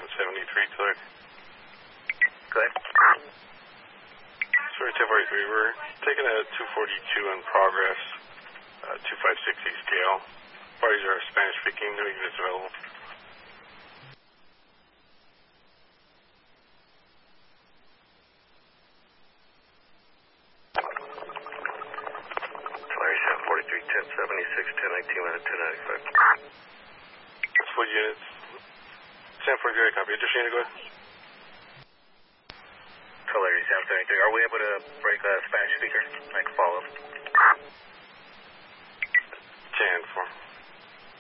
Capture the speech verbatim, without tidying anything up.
seventy-three, clear. Go ahead. Sorry, ten forty-three, we're taking a two forty-two in progress, uh, two five six East Gale. Parties are Spanish speaking, no units available. Larry seven forty-three, ten seventy-six, ten nineteen, ten ninety-five. That's four units. ten forty-three, copy. Additional unit, go ahead. Larry seven seventy-three, are we able to break a Spanish speaker? I can follow. ten four.